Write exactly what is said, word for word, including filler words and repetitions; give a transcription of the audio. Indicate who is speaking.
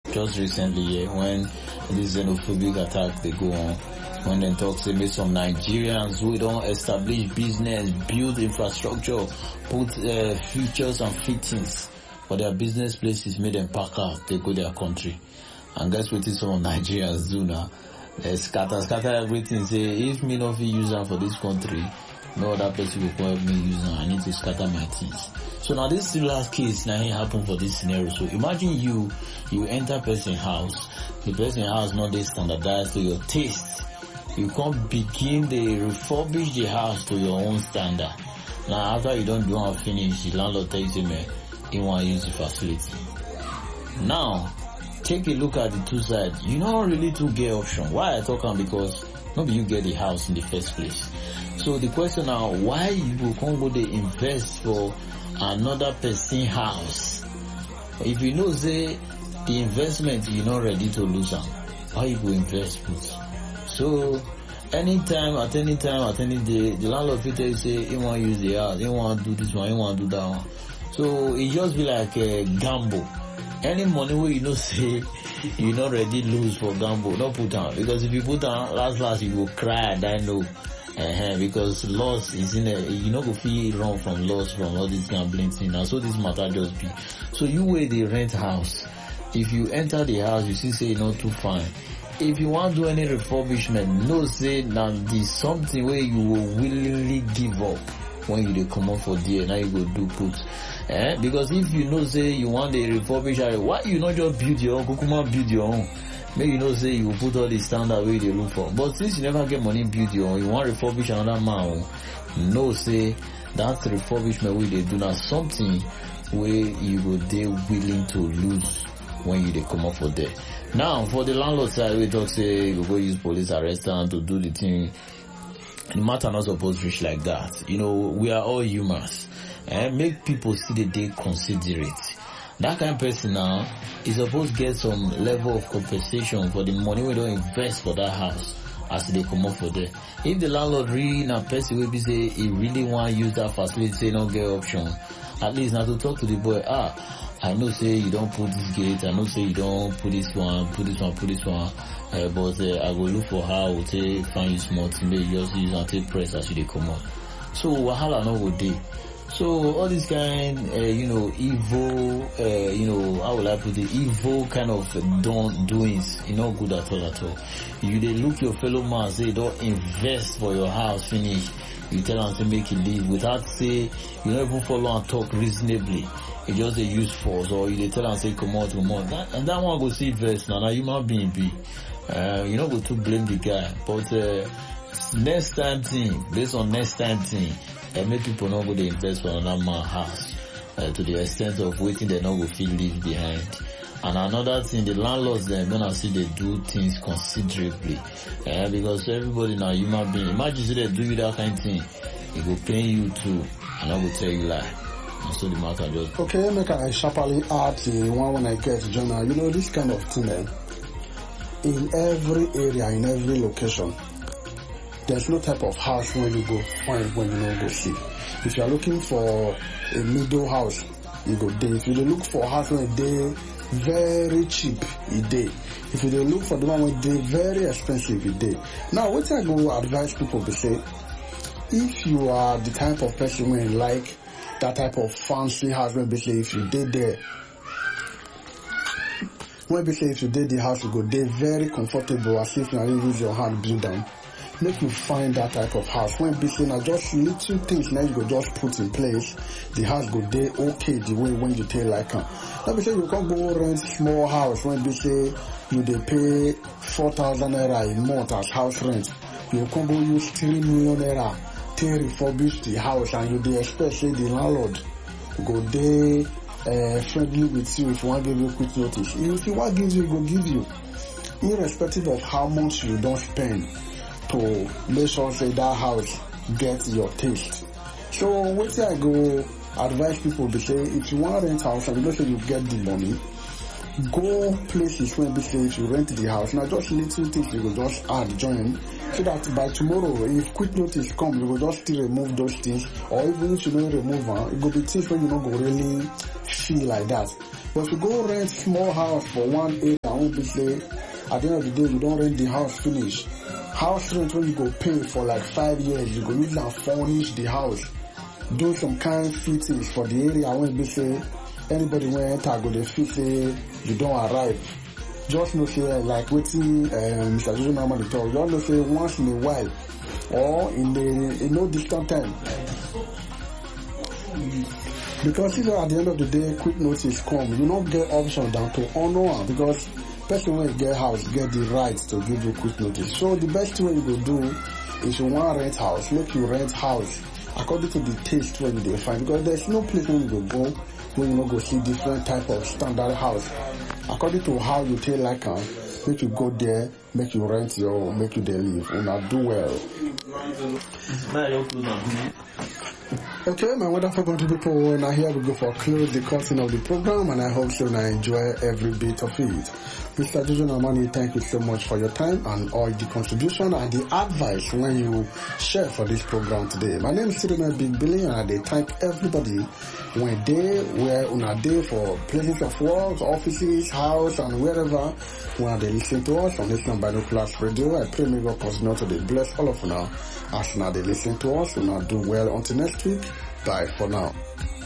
Speaker 1: just recently here when this xenophobic attack they go on. When they talk, say, make some Nigerians who don't establish business, build infrastructure, put uh, features and fittings for their business places, make them pack out, they go their country. And guess what some of Nigerians do now? They scatter, scatter everything, say, if me not use them for this country, no other person will help me use them, I need to scatter my things. So now this similar case now it happen for this scenario. So imagine you, you enter person house, the person house not they standardized to your taste. You can't begin to refurbish the house to your own standard. Now after you don't do and finish, the landlord tells you, man, he want to use the facility. Now, take a look at the two sides. You don't really to get option. Why I talk on? Because maybe you get the house in the first place. So the question now, why you will come go to invest for another person house? If you know say the investment you're not ready to lose them, why you will invest put? So anytime, at any time, at any day, the landlord will tell you say he want to use the house, he want to do this one, he want to do that one. So it just be like a gamble. Any money where you know say you're not ready to lose for gamble, don't put down. Because if you put down, last last you will cry and I know. Uh-huh, because loss is in a, you know, go feel wrong from loss from all this gambling thing. Now, so this matter just be. So you weigh the rent house. If you enter the house, you see say not too fine. If you want to do any refurbishment, no say now there's something where you will willingly give up when you dey come out for there. Now you go do put. Eh? Because if you know say you want a refurbish, why you not just build your own? Kukuma build your own. Maybe you know say you will put all the standard where they look for. But since you never get money build your own, you want to refurbish another man. No say that refurbishment where they do now something where you will they willing to lose when you they come up for there. Now for the landlord side, we talk say you go use police arrest and to do the thing. The matter not supposed to reach like that. You know, we are all humans. And make people see that they considerate. That kind of person now is supposed to get some level of compensation for the money we don't invest for that house as they come up for there. If the landlord really in a person will be say he really want to use that facility, say not get option, at least now to talk to the boy, ah, I know say you don't put this gate, I know say you don't put this one, put this one, put this one, uh, but uh, I will look for how I will take find you small thing, you just use and take press as you they come up. So wahala no go dey. So all this kind, uh, you know, evil, uh, you know, how will I put it, evil kind of don doings, you know, good at all at all. You they look your fellow man, say don't invest for your house, finish. You tell them to make it leave without say, you don't even follow and talk reasonably. You just they use force, or you they tell them say come on, come on. That, and that one go see verse now, now human being be. Uh, you know, go to blame the guy, but uh, next time thing, based on next time thing, and make people not go to invest for another man's house uh, to the extent of waiting they not go feel leave behind. And another thing, the landlords they're gonna see they do things considerably, uh, because everybody now human being. Imagine say they do you that kind of thing, it will pay you too, and I will tell you lie. And so the matter just
Speaker 2: okay. Make I sharply add the one when I get to journal. You know this kind of thing, eh? In every area, in every location. There's no type of house when you go find when you don't go see. If you are looking for a middle house, you go there. If you look for a house when they very cheap, you day. If you look for the one when they very expensive, you day. Now, what I go advise people to say, if you are the type of person when you like that type of fancy house, when they say if you did there, when they say if you did the house, you go there very comfortable as if you are use your hand build down. Make you find that type of house. When be saying just little things now you go just put in place, the house go there okay the way when you tell like them. Let me say you can't go rent small house when they say you they pay four thousand naira a month as house rent. You can't go use three million naira to refurbish the house and you they expect say the landlord go there uh, friendly with you if you want to give you quick notice. If you want to give you, go give you. Irrespective of how much you don't spend to make sure say that house get your taste. So what I go advise people to say if you want to rent house and you know say you get the money, go places where they say if you rent the house, now just little things you will just add join so that by tomorrow if quick notice come you will just still remove those things, or even if you don't remove them, it will be things where you not go really fee like that. But if you go rent small house for one area, I won't be say at the end of the day you don't rent the house finish. House rent when you go pay for like five years, you go use and furnish the house. Do some kind fittings for the area. I won't be say anybody when enter go they feel say you don't arrive. Just know say like waiting um, Mister Jojo normally talk, just know say once in a while or in the in no distant time. Because you know at the end of the day quick notice come, you don't get option down to honor because person when you get house get the right to give you quick notice. So the best way you go do is you want rent house, make you rent house according to the taste when you find, because there's no place where you go go when you not go see different type of standard house. According to how you take like am, make you go there, make you rent your, make you there live, and I do well. Okay, my wonderful country people, now here we go for close the curtain of the program, and I hope so I enjoy every bit of it. Mister Jojo Namani, thank you so much for your time and all the contribution and the advice when you share for this program today. My name is Sidona Big Billy, and I thank everybody when they were on a day for places of work, offices, house, and wherever when they listen to us on this Binoculars Radio. I pray may God continue to bless all of you now as now they listen to us, and now do well until next week. Bye for now.